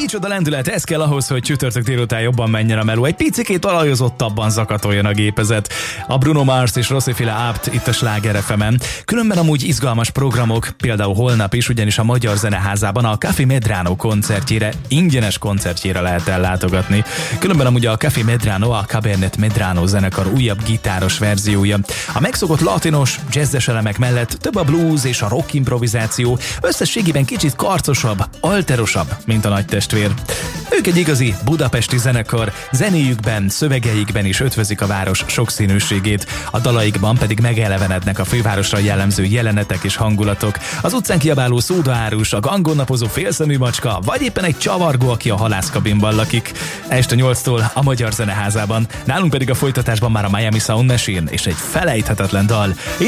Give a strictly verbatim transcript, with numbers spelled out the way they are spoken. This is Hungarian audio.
Micsoda lendület, ez kell ahhoz, hogy csütörtök délután jobban menjen a meló. Egy picikét talajozottabban zakatoljon a gépezet. A Bruno Mars és Rossifila Apt itt a Sláger ef emen. Különben amúgy izgalmas programok, például holnap is, ugyanis a Magyar Zeneházában a Café Medrano koncertjére, ingyenes koncertjére lehet ellátogatni. Különben amúgy a Café Medrano a Cabernet Medrano zenekar újabb gitáros verziója. A megszokott latinos, jazzes elemek mellett több a blues és a rock improvizáció, összességében kicsit karcosabb, alterosabb, mint a nagy testvér. Ők egy igazi budapesti zenekar, zenéjükben, szövegeikben is ötvözik a város sokszínűségét, a dalaikban pedig megelevenednek a fővárosra jellemző jelenetek és hangulatok. Az utcán kiabáló szódaárus, a gangon napozó félszemű macska, vagy éppen egy csavargó, aki a halászkabinban lakik. Este nyolctól a Magyar Zeneházában, nálunk pedig a folytatásban már a Miami Sound Machine és egy felejthetetlen dal.